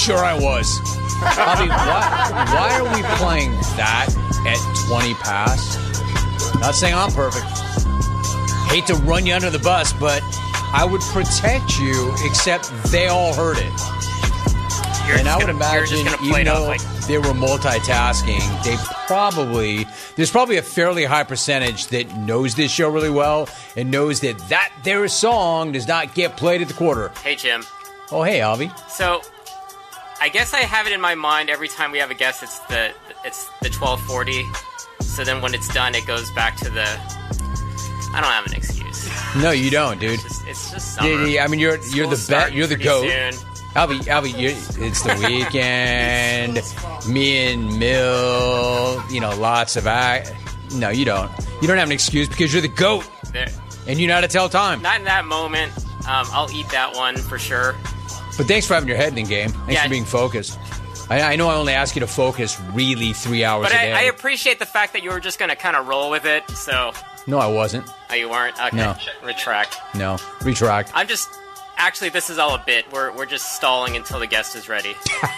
Sure I was. Bobby, why are we playing that at 20 past? Not saying I'm perfect. Hate to run you under the bus, but I would protect you, except they all heard it. And I would imagine, even though they were multitasking, there's probably a fairly high percentage that knows this show really well and knows that their song does not get played at the quarter. Hey, Jim. Oh, hey, Albie. So, I guess I have it in my mind every time we have a guest, it's the 12:40. So then when it's done, it goes back to the... I don't have an excuse. No, you don't, dude. It's just summer. I mean, you're the goat. Soon. Albie, it's the weekend. Me and Mill, lots of No, you don't. You don't have an excuse because you're the goat. And you know how to tell time. Not in that moment. I'll eat that one for sure. But thanks for having your head in the game. Thanks for being focused. I know I only ask you to focus really 3 hours a day. But I appreciate the fact that you were just going to kind of roll with it, so... No, I wasn't. Oh, you weren't? Okay. No. Retract. No. Retract. I'm just... Actually, this is all a bit. We're just stalling until the guest is ready.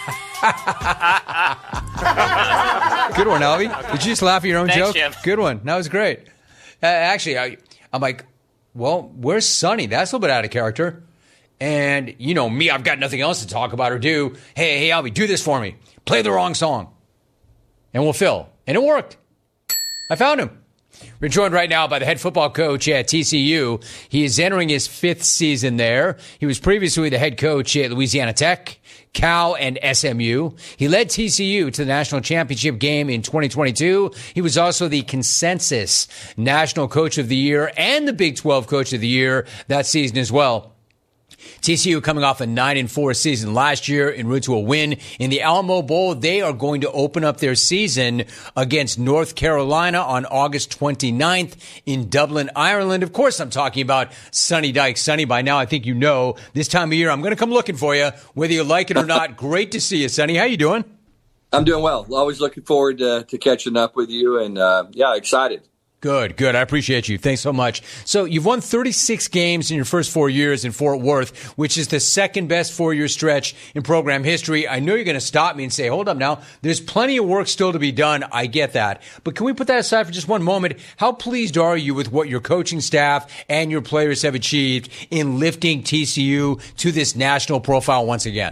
Good one, Albie. Okay. Did you just laugh at your own Thanks, joke? Jim. Good one. That was great. Actually, I'm like, well, where's Sonny? That's a little bit out of character. And you know me, I've got nothing else to talk about or do. Hey, Albie, do this for me. Play the wrong song. And we'll fill. And it worked. I found him. We're joined right now by the head football coach at TCU. He is entering his 5th season there. He was previously the head coach at Louisiana Tech, Cal, and SMU. He led TCU to the national championship game in 2022. He was also the consensus national coach of the year and the Big 12 coach of the year that season as well. TCU coming off a 9-4 season last year en route to a win in the Alamo Bowl. They are going to open up their season against North Carolina on August 29th in Dublin, Ireland. Of course, I'm talking about Sonny Dykes. Sonny, by now I think you know this time of year I'm going to come looking for you, whether you like it or not. Great to see you, Sonny. How you doing? I'm doing well. Always looking forward to catching up with you, and excited. Good. I appreciate you. Thanks so much. So you've won 36 games in your first 4 years in Fort Worth, which is the second best 4-year stretch in program history. I know you're going to stop me and say, hold up now. There's plenty of work still to be done. I get that. But can we put that aside for just one moment? How pleased are you with what your coaching staff and your players have achieved in lifting TCU to this national profile once again?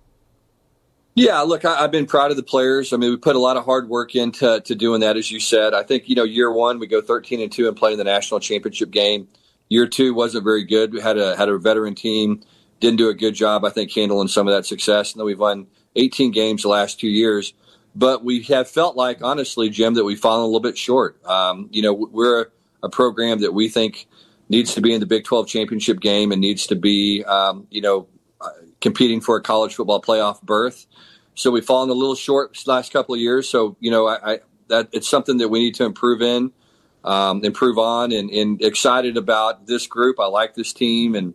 Yeah, look, I've been proud of the players. I mean, we put a lot of hard work into doing that, as you said. I think, year one, we go 13-2 and play in the national championship game. Year two wasn't very good. We had a veteran team, didn't do a good job, I think, handling some of that success. And then we've won 18 games the last 2 years. But we have felt like, honestly, Jim, that we've fallen a little bit short. We're a program that we think needs to be in the Big 12 championship game and needs to be, competing for a college football playoff berth. So we've fallen a little short this last couple of years. So, that it's something that we need to improve on, and excited about this group. I like this team, and,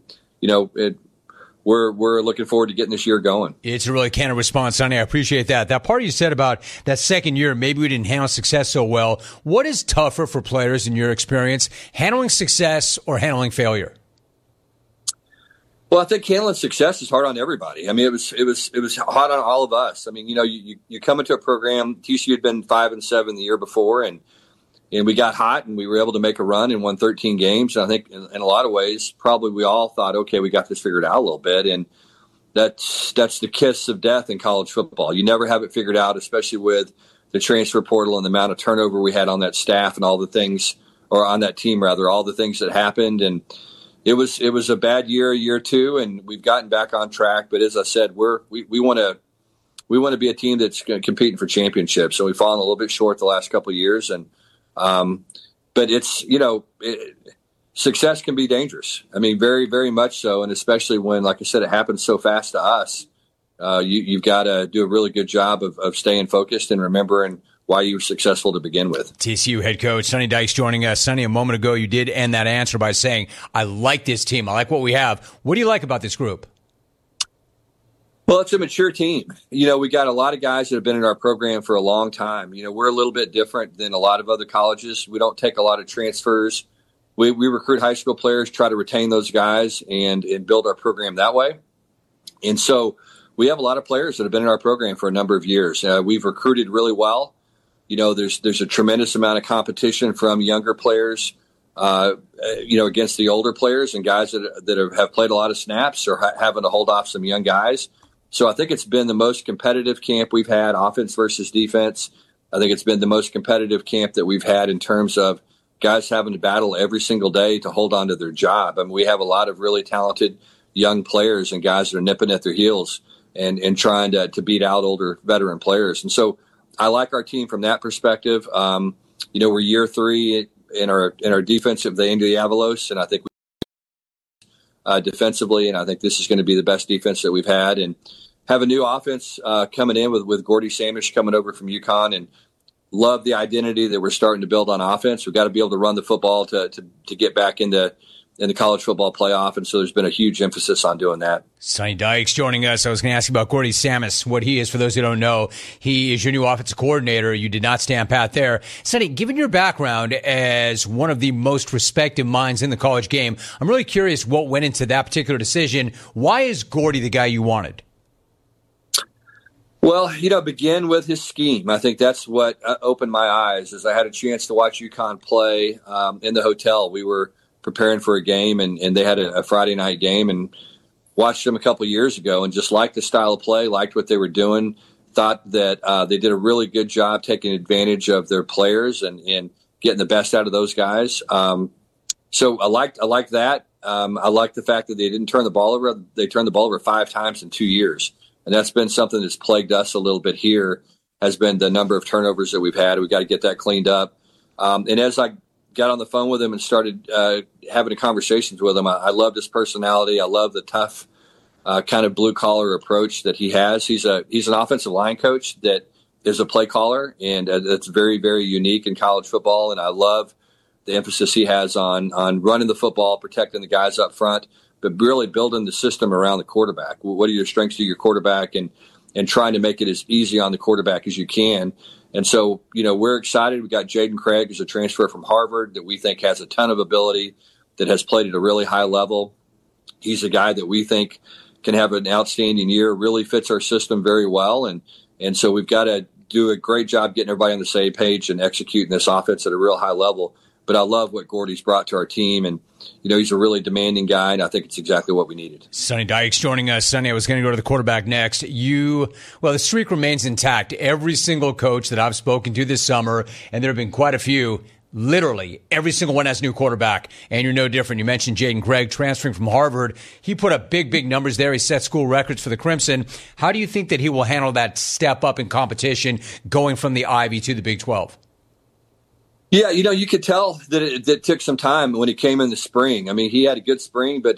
we're looking forward to getting this year going. It's a really candid response, Sonny. I appreciate that. That part you said about that second year, maybe we didn't handle success so well. What is tougher for players in your experience, handling success or handling failure? Well, I think handling success is hard on everybody. I mean, it was hard on all of us. I mean, you come into a program. TCU had been 5-7 the year before, and we got hot, and we were able to make a run and won 13 games. And I think in a lot of ways, probably we all thought, okay, we got this figured out a little bit, and that's the kiss of death in college football. You never have it figured out, especially with the transfer portal and the amount of turnover we had on that staff and all the things, or on that team rather, all the things that happened. And It was a bad year two, and we've gotten back on track. But as I said, we want to be a team that's competing for championships. So we've fallen a little bit short the last couple of years, and but it's success can be dangerous. I mean, very very much so, and especially when, like I said, it happens so fast to us. You've got to do a really good job of staying focused and remembering why you were successful to begin with. TCU head coach Sonny Dykes joining us. Sonny, a moment ago you did end that answer by saying, I like this team. I like what we have. What do you like about this group? Well, it's a mature team. We got a lot of guys that have been in our program for a long time. We're a little bit different than a lot of other colleges. We don't take a lot of transfers. We recruit high school players, try to retain those guys and build our program that way. And so we have a lot of players that have been in our program for a number of years. We've recruited really well. There's a tremendous amount of competition from younger players, against the older players and guys that have played a lot of snaps or having to hold off some young guys. So I think it's been the most competitive camp we've had, offense versus defense. I think it's been the most competitive camp that we've had in terms of guys having to battle every single day to hold on to their job. I mean, we have a lot of really talented young players and guys that are nipping at their heels and trying to beat out older veteran players. And so I like our team from that perspective. We're year 3 in our defensive, the Indy Avalos, and I think defensively, and I think this is going to be the best defense that we've had. And have a new offense coming in with Gordy Samish coming over from UConn, and love the identity that we're starting to build on offense. We've got to be able to run the football to get back in the college football playoff, and so there's been a huge emphasis on doing that. Sonny Dykes joining us. I was going to ask you about Gordy Samish, what he is. For those who don't know, he is your new offensive coordinator. You did not stand pat there. Sonny, given your background as one of the most respected minds in the college game, I'm really curious what went into that particular decision. Why is Gordy the guy you wanted? Well, begin with his scheme. I think that's what opened my eyes. As I had a chance to watch UConn play in the hotel. We were preparing for a game, and they had a Friday night game, and watched them a couple of years ago and just liked the style of play, liked what they were doing, thought that they did a really good job taking advantage of their players and getting the best out of those guys. So I liked that. I liked the fact that they didn't turn the ball over. They turned the ball over 5 times in 2 years. And that's been something that's plagued us a little bit here, has been the number of turnovers that we've had. We've got to get that cleaned up. And as I got on the phone with him and started having conversations with him, I loved his personality. I love the tough kind of blue-collar approach that he has. He's an offensive line coach that is a play caller, and that's very, very unique in college football. And I love the emphasis he has on running the football, protecting the guys up front, but really building the system around the quarterback. What are your strengths to your quarterback, and trying to make it as easy on the quarterback as you can. And so, we're excited. We got Jaden Craig, who's a transfer from Harvard that we think has a ton of ability, that has played at a really high level. He's a guy that we think can have an outstanding year, really fits our system very well. And so we've got to do a great job getting everybody on the same page and executing this offense at a real high level. But I love what Gordy's brought to our team, and he's a really demanding guy, and I think it's exactly what we needed. Sonny Dykes joining us. Sonny, I was going to go to the quarterback next. The streak remains intact. Every single coach that I've spoken to this summer, and there have been quite a few, literally every single one has a new quarterback, and you're no different. You mentioned Jaden Craig transferring from Harvard. He put up big numbers there. He set school records for the Crimson. How do you think that he will handle that step up in competition going from the Ivy to the Big 12? Yeah, you could tell that it took some time when he came in the spring. I mean, he had a good spring, but,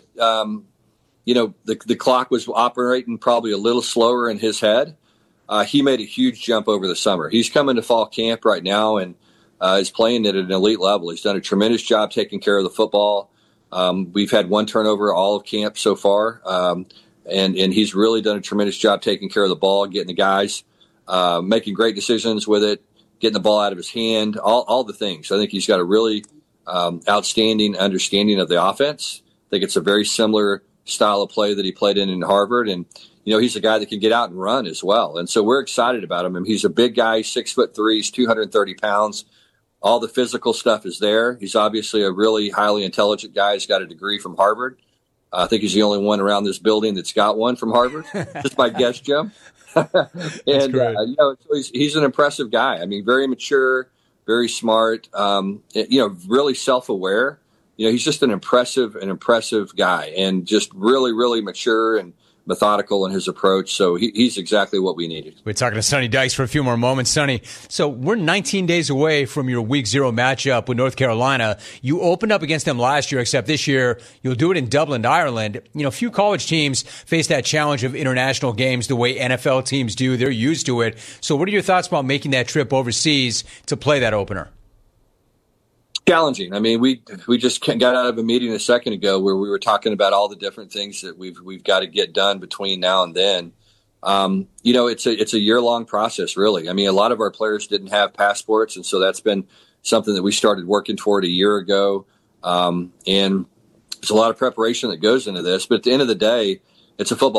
the clock was operating probably a little slower in his head. He made a huge jump over the summer. He's coming to fall camp right now and is playing at an elite level. He's done a tremendous job taking care of the football. We've had 1 turnover all of camp so far, and he's really done a tremendous job taking care of the ball, getting the guys, making great decisions with it, getting the ball out of his hand, all the things. I think he's got a really outstanding understanding of the offense. I think it's a very similar style of play that he played in Harvard. And, he's a guy that can get out and run as well. And so we're excited about him. I mean, he's a big guy, 6'3", he's 230 pounds. All the physical stuff is there. He's obviously a really highly intelligent guy. He's got a degree from Harvard. I think he's the only one around this building that's got one from Harvard. Just my guess, Jim. And he's an impressive guy. I mean, very mature, very smart. Really self-aware. He's just an impressive guy, and just really, really mature and methodical in his approach. So he's exactly what we needed. We're talking to Sonny Dykes for a few more moments. Sonny, so we're 19 days away from your Week 0 matchup with North Carolina. You opened up against them last year, except this year you'll do it in Dublin, Ireland. Few college teams face that challenge of international games the way NFL teams do. They're used to it. So what are your thoughts about making that trip overseas to play that opener? Challenging. I mean, we just got out of a meeting a second ago where we were talking about all the different things that we've got to get done between now and then. It's a year-long process, really. I mean, a lot of our players didn't have passports, and so that's been something that we started working toward a year ago. And there's a lot of preparation that goes into this, but at the end of the day, it's a football game.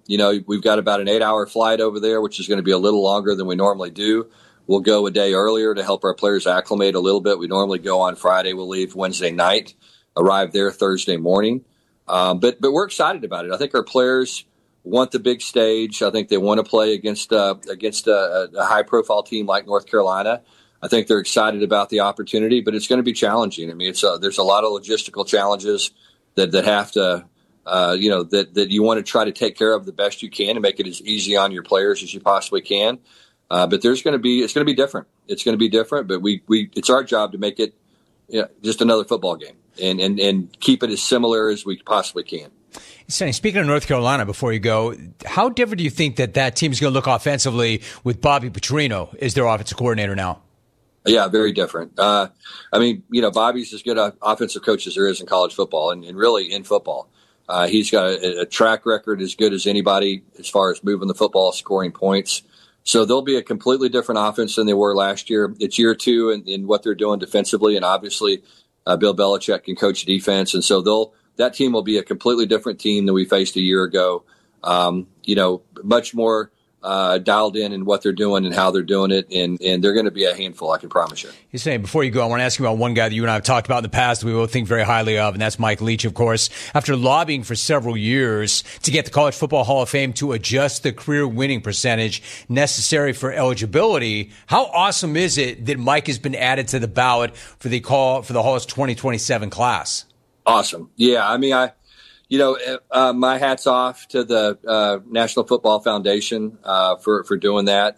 We've got about an 8-hour flight over there, which is going to be a little longer than we normally do. We'll go a day earlier to help our players acclimate a little bit. We normally go on Friday. We'll leave Wednesday night, arrive there Thursday morning. But we're excited about it. I think our players want the big stage. I think they want to play against a high-profile team like North Carolina. I think they're excited about the opportunity, but it's going to be challenging. I mean, there's a lot of logistical challenges that have to, that you want to try to take care of the best you can and make it as easy on your players as you possibly can. But it's going to be different. It's going to be different, but it's our job to make it just another football game and keep it as similar as we possibly can. Sonny, speaking of North Carolina, before you go, how different do you think that team is going to look offensively with Bobby Petrino as their offensive coordinator now? Yeah, very different. Bobby's as good an offensive coach as there is in college football and really in football. He's got a track record as good as anybody as far as moving the football, scoring points. So they'll be a completely different offense than they were last year. It's year two in what they're doing defensively, and obviously Bill Belichick can coach defense. And so that team will be a completely different team than we faced a year ago. Much more dialed in what they're doing and how they're doing it, and they're going to be a handful, I can promise you. You're saying, before you go, I want to ask you about one guy that you and I have talked about in the past that we both think very highly of, and that's Mike Leach, of course. After lobbying for several years to get the College Football Hall of Fame to adjust the career winning percentage necessary for eligibility, how awesome is it that Mike has been added to the ballot for the Hall's 2027 class? Awesome. Yeah, I mean, my hat's off to the National Football Foundation for doing that.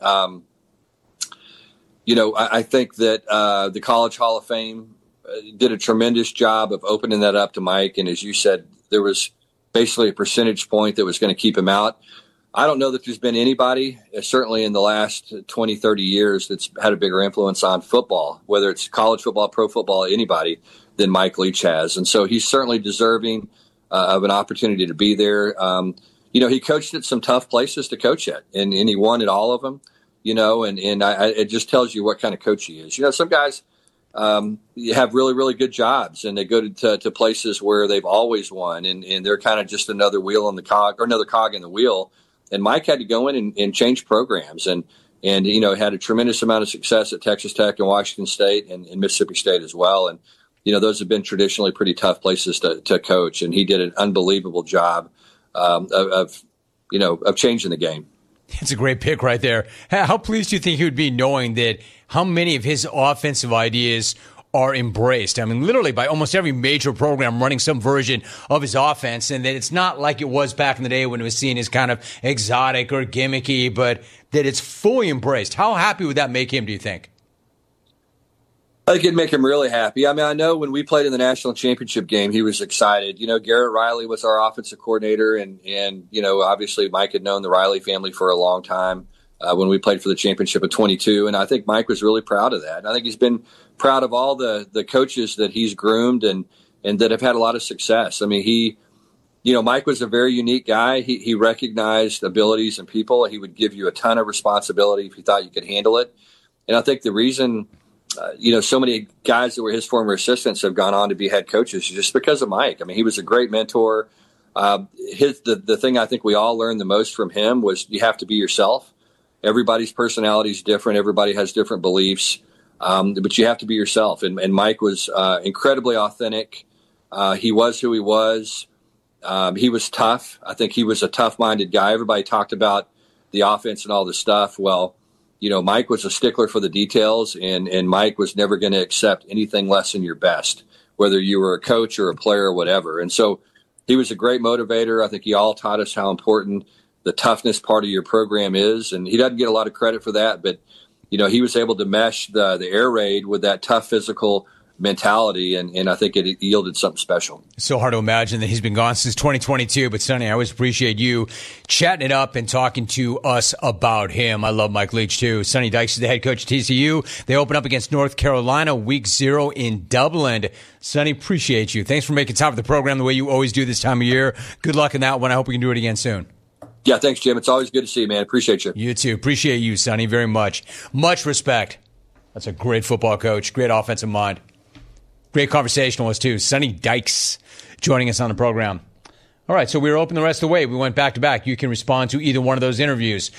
I think that the College Hall of Fame did a tremendous job of opening that up to Mike. And as you said, there was basically a percentage point that was going to keep him out. I don't know that there's been anybody, certainly in the last 20, 30 years, that's had a bigger influence on football, whether it's college football, pro football, anybody, than Mike Leach has. And so he's certainly deserving of an opportunity to be there. He coached at some tough places to coach at, and he won at all of them, it just tells you what kind of coach he is. Some guys have really, really good jobs, and they go to places where they've always won, and they're kind of just another wheel in the cog, or another cog in the wheel. And Mike had to go in and change programs, and had a tremendous amount of success at Texas Tech and Washington State and Mississippi State as well. And those have been traditionally pretty tough places to coach, and he did an unbelievable job of changing the game. It's a great pick right there. How pleased do you think he would be knowing that how many of his offensive ideas are embraced? I mean, literally by almost every major program running some version of his offense, and that it's not like it was back in the day when it was seen as kind of exotic or gimmicky, but that it's fully embraced. How happy would that make him, do you think? I think it'd make him really happy. I mean, I know when we played in the national championship game, he was excited. Garrett Riley was our offensive coordinator, and obviously Mike had known the Riley family for a long time when we played for the championship of 22. And I think Mike was really proud of that. And I think he's been proud of all the coaches that he's groomed and that have had a lot of success. I mean, Mike was a very unique guy. He recognized abilities in people. He would give you a ton of responsibility if he thought you could handle it. And I think the reason so many guys that were his former assistants have gone on to be head coaches just because of Mike. I mean, he was a great mentor. The thing I think we all learned the most from him was you have to be yourself. Everybody's personality is different. Everybody has different beliefs, but you have to be yourself. And Mike was incredibly authentic. He was who he was. He was tough. I think he was a tough-minded guy. Everybody talked about the offense and all this stuff. Well, Mike was a stickler for the details, and Mike was never going to accept anything less than your best, whether you were a coach or a player or whatever. And so he was a great motivator. I think he all taught us how important the toughness part of your program is, and he doesn't get a lot of credit for that, but he was able to mesh the air raid with that tough physical mentality, and I think it yielded something special. It's so hard to imagine that he's been gone since 2022, but Sonny, I always appreciate you chatting it up and talking to us about him. I love Mike Leach too. Sonny Dykes is the head coach at TCU. They open up against North Carolina week 0 in Dublin. Sonny, appreciate you. Thanks for making time for the program the way you always do this time of year. Good luck in that one. I hope we can do it again soon. Yeah, thanks, Jim. It's always good to see you, man. Appreciate you. You too. Appreciate you, Sonny, very much. Much respect. That's a great football coach, great offensive mind. Great conversationalist, too. Sonny Dykes joining us on the program. All right, so we were open the rest of the way. We went back to back. You can respond to either one of those interviews.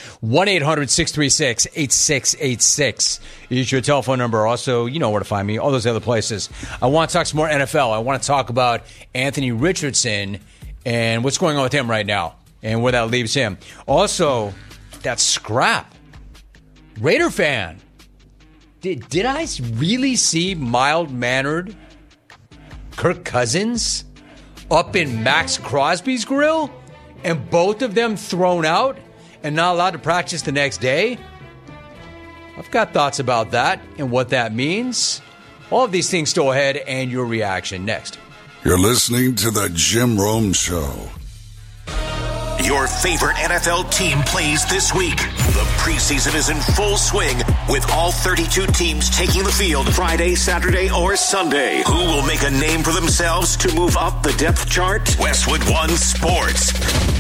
1-800-636-8686 is your telephone number. Also, you know where to find me, all those other places. I want to talk some more NFL. I want to talk about Anthony Richardson and what's going on with him right now and where that leaves him. Also, that scrap. Raider fan. Did I really see mild-mannered Kirk Cousins up in Max Crosby's grill and both of them thrown out and not allowed to practice the next day? I've got thoughts about that and what that means. All of these things still ahead, and your reaction next. You're listening to The Jim Rome Show. Your favorite NFL team plays this week. The preseason is in full swing with all 32 teams taking the field Friday, Saturday, or Sunday. Who will make a name for themselves to move up the depth chart? Westwood One Sports.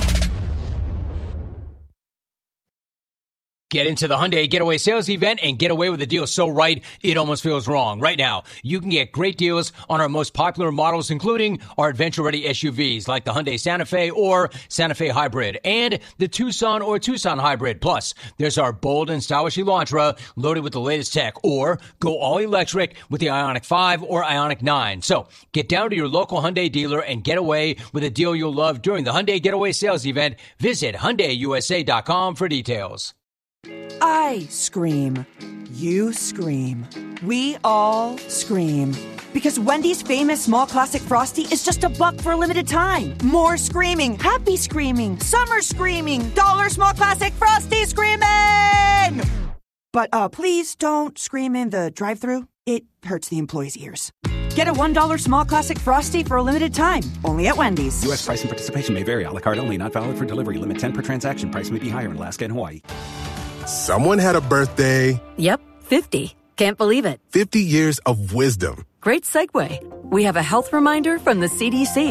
Get into the Hyundai Getaway Sales Event and get away with a deal so right, it almost feels wrong. Right now, you can get great deals on our most popular models, including our adventure-ready SUVs like the Hyundai Santa Fe or Santa Fe Hybrid and the Tucson or Tucson Hybrid. Plus, there's our bold and stylish Elantra loaded with the latest tech, or go all-electric with the Ioniq 5 or Ioniq 9. So, get down to your local Hyundai dealer and get away with a deal you'll love during the Hyundai Getaway Sales Event. Visit HyundaiUSA.com for details. I scream. You scream. We all scream. Because Wendy's famous small classic Frosty is just $1 for a limited time. More screaming, happy screaming, summer screaming, dollar small classic Frosty screaming! But please don't scream in the drive-thru. It hurts the employees' ears. Get a $1 small classic Frosty for a limited time. Only at Wendy's. U.S. price and participation may vary. A la carte only. Not valid for delivery. Limit 10 per transaction. Price may be higher in Alaska and Hawaii. Someone had a birthday. Yep, 50. Can't believe it. 50 years of wisdom. Great segue. We have a health reminder from the CDC.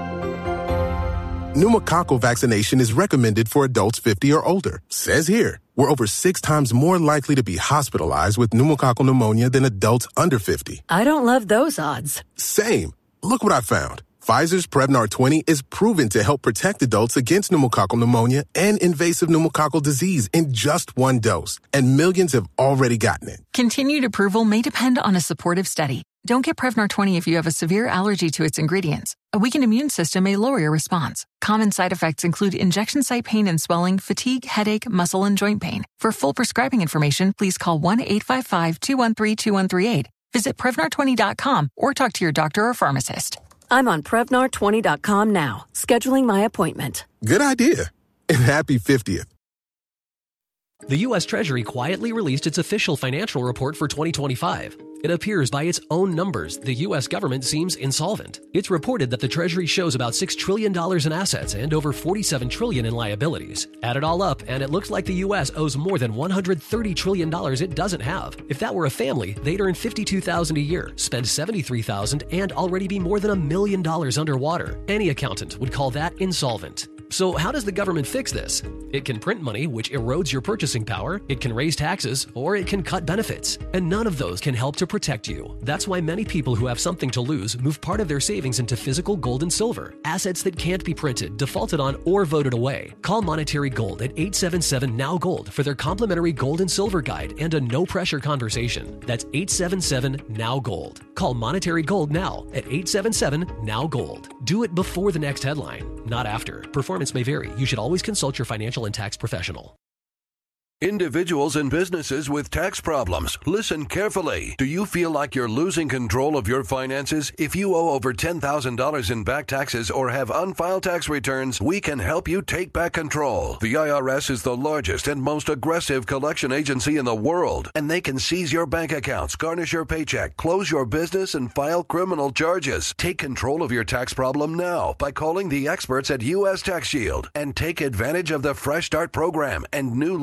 Pneumococcal vaccination is recommended for adults 50 or older. Says here, we're over 6 times more likely to be hospitalized with pneumococcal pneumonia than adults under 50. I don't love those odds. Same. Look what I found. Pfizer's Prevnar 20 is proven to help protect adults against pneumococcal pneumonia and invasive pneumococcal disease in just 1 dose, and millions have already gotten it. Continued approval may depend on a supportive study. Don't get Prevnar 20 if you have a severe allergy to its ingredients. A weakened immune system may lower your response. Common side effects include injection site pain and swelling, fatigue, headache, muscle, and joint pain. For full prescribing information, please call 1-855-213-2138. Visit Prevnar20.com or talk to your doctor or pharmacist. I'm on Prevnar20.com now, scheduling my appointment. Good idea. And happy 50th. The U.S. Treasury quietly released its official financial report for 2025. It appears by its own numbers, the U.S. government seems insolvent. It's reported that the Treasury shows about $6 trillion in assets and over $47 trillion in liabilities. Add it all up, and it looks like the U.S. owes more than $130 trillion it doesn't have. If that were a family, they'd earn $52,000 a year, spend $73,000, and already be more than $1 million underwater. Any accountant would call that insolvent. So how does the government fix this? It can print money, which erodes your purchasing power, it can raise taxes, or it can cut benefits. And none of those can help to protect you. That's why many people who have something to lose move part of their savings into physical gold and silver, assets that can't be printed, defaulted on, or voted away. Call Monetary Gold at 877-NOW-GOLD for their complimentary gold and silver guide and a no-pressure conversation. That's 877-NOW-GOLD. Call Monetary Gold now at 877-NOW-GOLD. Do it before the next headline, not after. Performance may vary. You should always consult your financial and tax professional. Individuals and businesses with tax problems, listen carefully. Do you feel like you're losing control of your finances? If you owe over $10,000 in back taxes or have unfiled tax returns, we can help you take back control. The IRS is the largest and most aggressive collection agency in the world, and they can seize your bank accounts, garnish your paycheck, close your business, and file criminal charges. Take control of your tax problem now by calling the experts at U.S. Tax Shield and take advantage of the Fresh Start program and new laws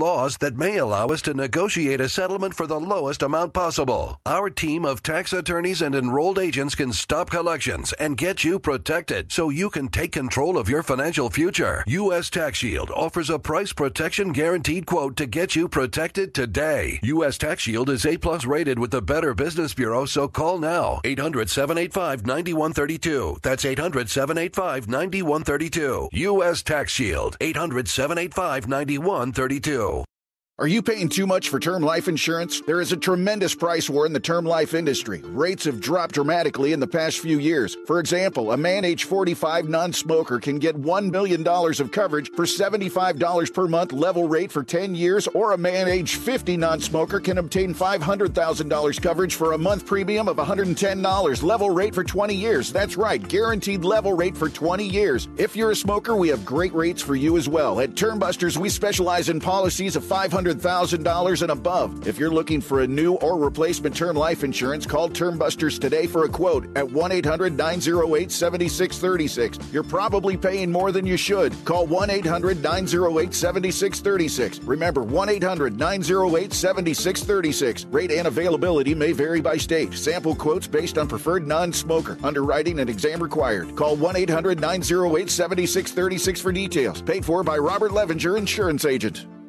that may allow us to negotiate a settlement for the lowest amount possible. Our team of tax attorneys and enrolled agents can stop collections and get you protected so you can take control of your financial future. U.S. Tax Shield offers a price protection guaranteed quote to get you protected today. U.S. Tax Shield is A+ rated with the Better Business Bureau, so call now. 800-785-9132. That's 800-785-9132. U.S. Tax Shield. 800-785-9132. Are you paying too much for term life insurance? There is a tremendous price war in the term life industry. Rates have dropped dramatically in the past few years. For example, a man age 45 non-smoker can get $1 million of coverage for $75 per month level rate for 10 years, or a man age 50 non-smoker can obtain $500,000 coverage for a month premium of $110 level rate for 20 years. That's right, guaranteed level rate for 20 years. If you're a smoker, we have great rates for you as well. At Term Busters, we specialize in policies of $500,000 and above. If you're looking for a new or replacement term life insurance, call Term Busters today for a quote at 1-800-908-7636. You're probably paying more than you should. Call 1-800-908-7636. Remember, 1-800-908-7636. Rate and availability may vary by state. Sample quotes based on preferred non-smoker. Underwriting and exam required. Call 1-800-908-7636 for details. Paid for by Robert Levinger, Insurance Agent.